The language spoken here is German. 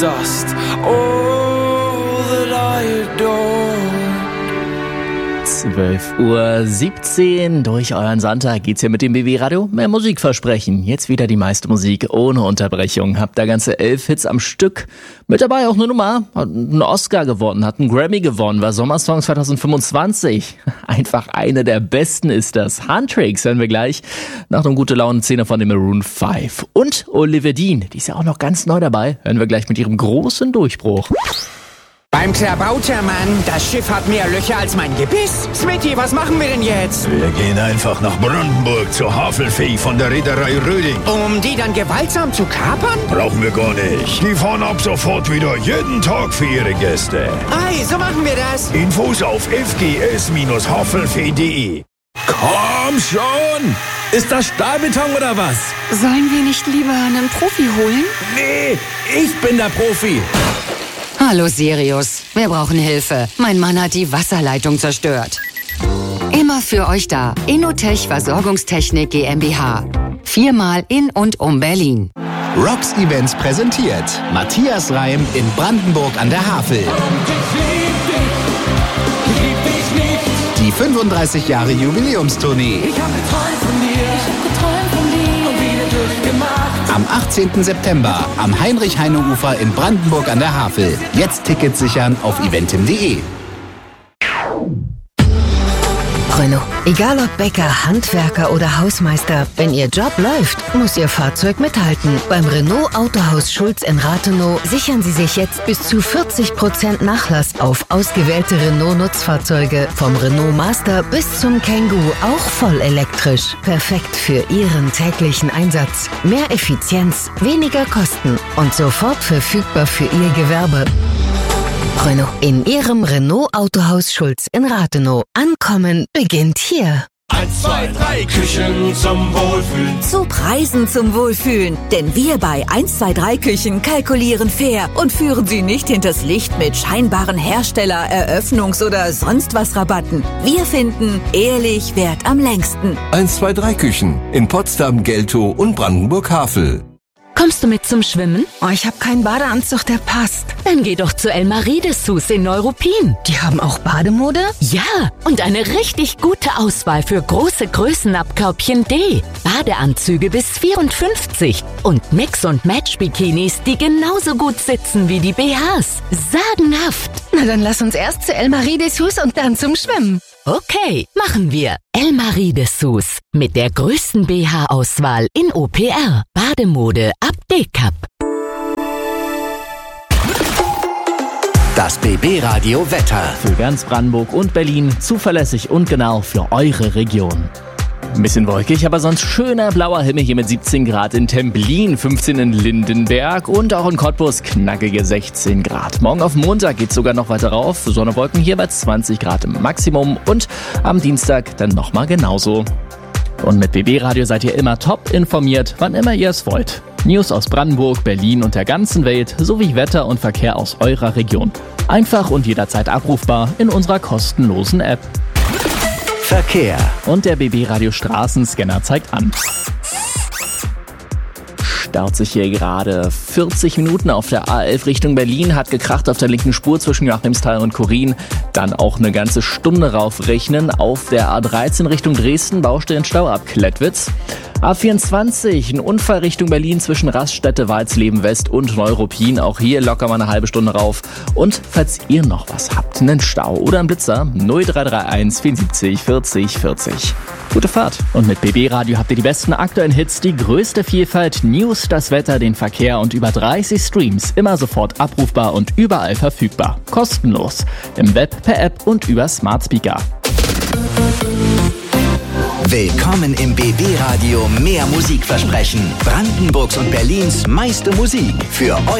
dust, all that I adored. 12:17 Uhr durch euren Sonntag geht's hier mit dem BB Radio. Mehr Musik versprechen. Jetzt wieder die meiste Musik ohne Unterbrechung. Habt da ganze 11 Hits am Stück. Mit dabei auch eine Nummer. Hat einen Oscar gewonnen, hat einen Grammy gewonnen, war Sommersong 2025. Einfach eine der besten ist das. Huntrix hören wir gleich nach einem Gute-Laune-Szene von den Maroon 5. Und Olivia Dean, die ist ja auch noch ganz neu dabei. Hören wir gleich mit ihrem großen Durchbruch. Beim Klabautermann, das Schiff hat mehr Löcher als mein Gebiss. Smitty, was machen wir denn jetzt? Wir gehen einfach nach Brandenburg zur Havelfee von der Reederei Röding. Um die dann gewaltsam zu kapern? Brauchen wir gar nicht. Die fahren ab sofort wieder jeden Tag für ihre Gäste. Ei, so machen wir das. Infos auf fgs-havelfee.de. Komm schon! Ist das Stahlbeton oder was? Sollen wir nicht lieber einen Profi holen? Nee, ich bin der Profi. Hallo Sirius, wir brauchen Hilfe. Mein Mann hat die Wasserleitung zerstört. Immer für euch da. Innotech Versorgungstechnik GmbH. 4-mal in und um Berlin. Rocks Events präsentiert Matthias Reim in Brandenburg an der Havel. Die 35 Jahre Jubiläumstournee. Am 18. September am Heinrich-Heine-Ufer in Brandenburg an der Havel. Jetzt Tickets sichern auf eventim.de. Renault. Egal ob Bäcker, Handwerker oder Hausmeister, wenn Ihr Job läuft, muss Ihr Fahrzeug mithalten. Beim Renault Autohaus Schulz in Rathenow sichern Sie sich jetzt bis zu 40% Nachlass auf ausgewählte Renault-Nutzfahrzeuge. Vom Renault Master bis zum Kangoo, auch voll elektrisch. Perfekt für Ihren täglichen Einsatz. Mehr Effizienz, weniger Kosten und sofort verfügbar für Ihr Gewerbe. Renault. In Ihrem Renault Autohaus Schulz in Rathenow. Ankommen beginnt hier. 1, 2, 3 Küchen zum Wohlfühlen. Zu Preisen zum Wohlfühlen. Denn wir bei 1, 2, 3 Küchen kalkulieren fair und führen Sie nicht hinters Licht mit scheinbaren Hersteller-, Eröffnungs- oder sonst was Rabatten. Wir finden, ehrlich währt am längsten. 1, 2, 3 Küchen in Potsdam, Geltow und Brandenburg-Havel. Kommst du mit zum Schwimmen? Oh, ich habe keinen Badeanzug, der passt. Dann geh doch zu Elmarie Dessous in Neuruppin. Die haben auch Bademode? Ja, und eine richtig gute Auswahl für große Größen ab Körbchen D. Badeanzüge bis 54 und Mix- und Match-Bikinis, die genauso gut sitzen wie die BHs. Sagenhaft. Na, dann lass uns erst zu Elmarie Dessous und dann zum Schwimmen. Okay, machen wir. Elmarie Dessous mit der größten BH-Auswahl in OPR. Bademode ab D-Cup. Das BB Radio Wetter. Für ganz Brandenburg und Berlin zuverlässig und genau für eure Region. Ein bisschen wolkig, aber sonst schöner blauer Himmel hier mit 17 Grad in Templin, 15 in Lindenberg und auch in Cottbus knackige 16 Grad. Morgen auf Montag geht's sogar noch weiter rauf. Sonne, Wolken hier bei 20 Grad im Maximum und am Dienstag dann nochmal genauso. Und mit BB Radio seid ihr immer top informiert, wann immer ihr es wollt. News aus Brandenburg, Berlin und der ganzen Welt sowie Wetter und Verkehr aus eurer Region. Einfach und jederzeit abrufbar in unserer kostenlosen App. Verkehr. Und der BB Radio Straßenscanner zeigt an. Staut sich hier gerade 40 Minuten auf der A11 Richtung Berlin, hat gekracht auf der linken Spur zwischen Joachimsthal und Korin. Dann auch eine ganze Stunde raufrechnen auf der A13 Richtung Dresden, Baustellenstau ab Klettwitz. A24, ein Unfall Richtung Berlin zwischen Raststätte, Walsleben West und Neuruppin. Auch hier locker mal eine halbe Stunde rauf. Und falls ihr noch was habt, einen Stau oder einen Blitzer, 0331 74 40 40. Gute Fahrt. Und mit BB Radio habt ihr die besten aktuellen Hits, die größte Vielfalt, News, das Wetter, den Verkehr und über 30 Streams. Immer sofort abrufbar und überall verfügbar. Kostenlos. Im Web, per App und über Smart Speaker. Willkommen im BB Radio. Mehr Musikversprechen. Brandenburgs und Berlins meiste Musik für euch.